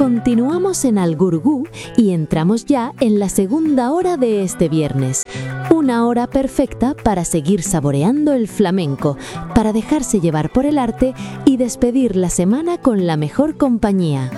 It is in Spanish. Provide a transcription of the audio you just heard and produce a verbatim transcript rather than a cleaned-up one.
Continuamos en Al Gurgú y entramos ya en la segunda hora de este viernes. Una hora perfecta para seguir saboreando el flamenco, para dejarse llevar por el arte y despedir la semana con la mejor compañía.